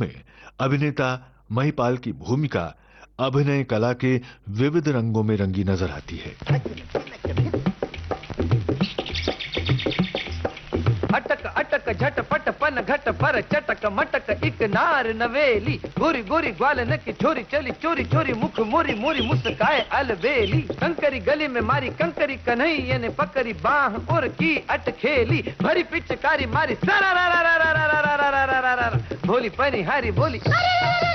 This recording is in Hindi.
में अभिनेता महिपाल की भूमिका अभिनय कला के विविध रंगों में रंगी नजर आती है। अटक अटक झटपट पन घट पर चटक मटक एक नार नवेली, गोरी गोरी ग्वालन की छोरी चली चोरी चोरी मुख मोरी मोरी मुस्काए अलबेली। कंकरी गली में मारी कंकरी कन्हैया ने पकड़ी बाह और की अटखेली, भरी पिचकारी मारी सरा भोली पनी हारी बोली।